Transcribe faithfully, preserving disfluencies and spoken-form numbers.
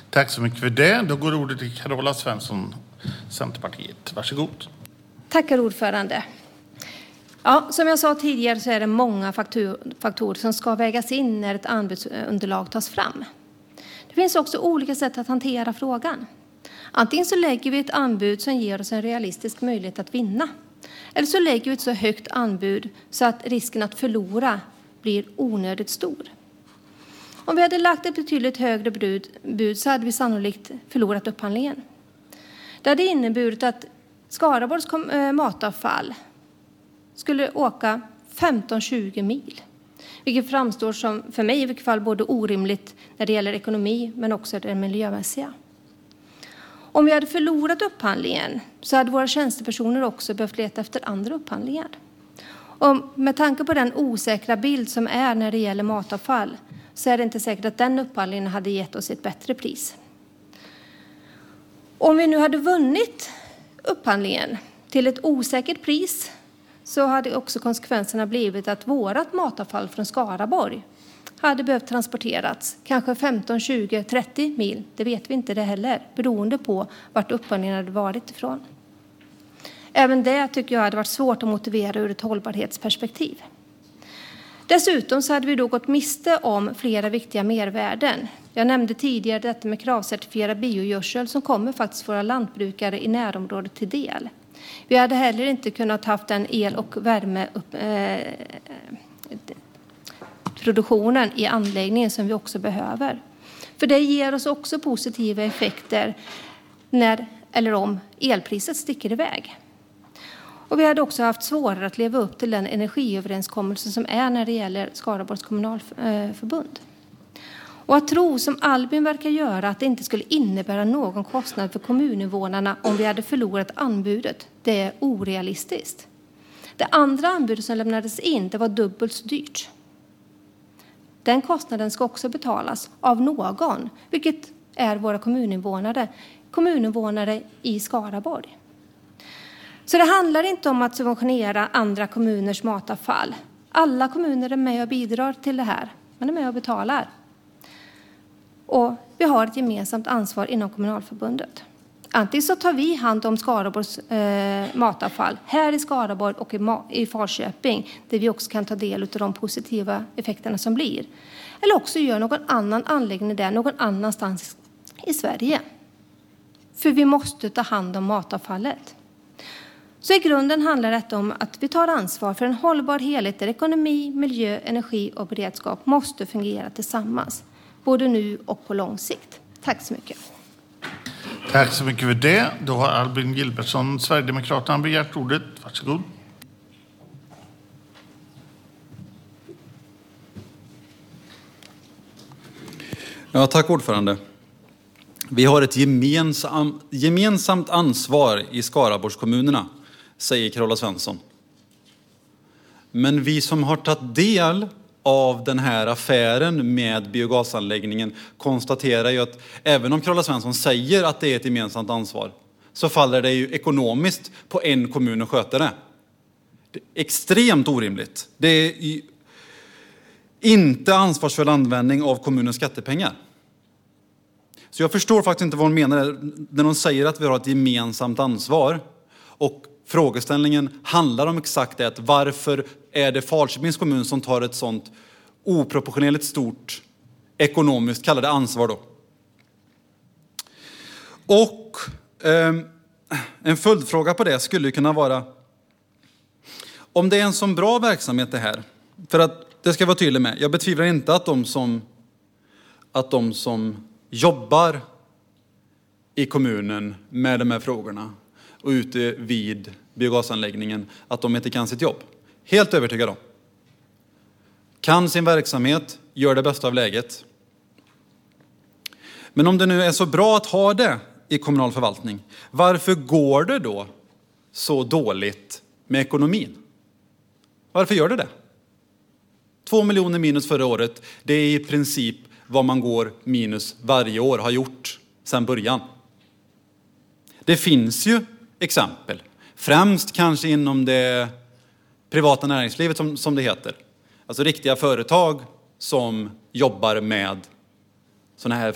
Tack så mycket för det. Då går ordet till Carola Svensson, Centerpartiet. Varsågod. Tackar ordförande. Ja, som jag sa tidigare så är det många faktor, faktorer som ska vägas in när ett anbudsunderlag tas fram. Det finns också olika sätt att hantera frågan. Antingen så lägger vi ett anbud som ger oss en realistisk möjlighet att vinna. Eller så lägger vi ett så högt anbud så att risken att förlora blir onödigt stor. Om vi hade lagt ett betydligt högre bud, bud så hade vi sannolikt förlorat upphandlingen. Det hade inneburit att Skaraborgs matavfall skulle åka femton till tjugo mil. Vilket framstår som, för mig i vilket fall, både orimligt när det gäller ekonomi men också det miljömässiga. Om vi hade förlorat upphandlingen så hade våra tjänstepersoner också behövt leta efter andra upphandlingar. Och med tanke på den osäkra bild som är när det gäller matavfall så är det inte säkert att den upphandlingen hade gett oss ett bättre pris. Om vi nu hade vunnit upphandlingen till ett osäkert pris så hade också konsekvenserna blivit att vårat matavfall från Skaraborg hade behövt transporterats kanske femton, tjugo, trettio mil. Det vet vi inte det heller, beroende på vart upphandlingen hade varit ifrån. Även det tycker jag hade varit svårt att motivera ur ett hållbarhetsperspektiv. Dessutom så hade vi då gått miste om flera viktiga mervärden. Jag nämnde tidigare detta med kravcertifierad biogödsel som kommer faktiskt våra lantbrukare i närområdet till del. Vi hade heller inte kunnat haft den el- och värmeproduktionen eh, i anläggningen som vi också behöver. För det ger oss också positiva effekter när eller om elpriset sticker iväg. Och vi hade också haft svårare att leva upp till den energiöverenskommelse som är när det gäller Skaraborgs kommunalförbund. Och att tro som Albin verkar göra att det inte skulle innebära någon kostnad för kommuninvånarna om vi hade förlorat anbudet, det är orealistiskt. Det andra anbudet som lämnades in, det var dubbelt så dyrt. Den kostnaden ska också betalas av någon, vilket är våra kommuninvånare, kommuninvånare i Skaraborg. Så det handlar inte om att subventionera andra kommuners matavfall. Alla kommuner är med och bidrar till det här. Man är med och betalar. Och vi har ett gemensamt ansvar inom kommunalförbundet. Antingen så tar vi hand om Skaraborgs eh, matavfall här i Skaraborg och i, Ma- i Falköping. Där vi också kan ta del av de positiva effekterna som blir. Eller också gör någon annan anläggning där någon annanstans i Sverige. För vi måste ta hand om matavfallet. Så i grunden handlar det om att vi tar ansvar för en hållbar helhet där ekonomi, miljö, energi och beredskap måste fungera tillsammans. Både nu och på lång sikt. Tack så mycket. Tack så mycket för det. Då har Albin Gilbertsson, Sverigedemokraterna, begärt ordet. Varsågod. Ja, tack ordförande. Vi har ett gemensam, gemensamt ansvar i Skaraborgskommunerna, säger Carola Svensson. Men vi som har tagit del av den här affären med biogasanläggningen konstaterar ju att även om Carola Svensson säger att det är ett gemensamt ansvar så faller det ju ekonomiskt på en kommun att sköta det. Det är extremt orimligt. Det är inte ansvarsfull användning av kommunens skattepengar. Så jag förstår faktiskt inte vad hon menar när hon säger att vi har ett gemensamt ansvar. Och frågeställningen handlar om exakt det. Varför är det Falköpings kommun som tar ett sånt oproportionerligt stort ekonomiskt kallade ansvar då? Och eh, en följdfråga på det skulle kunna vara om det är en sån bra verksamhet det här. För att det ska vara tydligt med. Jag betvivlar inte att de som, att de som jobbar i kommunen med de här frågorna och ute vid biogasanläggningen att de inte kan sitt jobb. Helt övertygad om. Kan sin verksamhet, gör det bästa av läget. Men om det nu är så bra att ha det i kommunal förvaltning, varför går det då så dåligt med ekonomin? Varför gör det det? Två miljoner minus förra året, det är i princip vad man går minus varje år har gjort sedan början. Det finns ju exempel, främst kanske inom det privata näringslivet som, som det heter. Alltså riktiga företag som jobbar med såna här